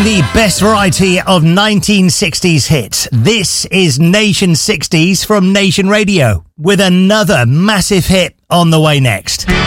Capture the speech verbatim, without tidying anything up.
the best variety of nineteen sixties hits. This is Nation sixties from Nation Radio, with another massive hit on the way next.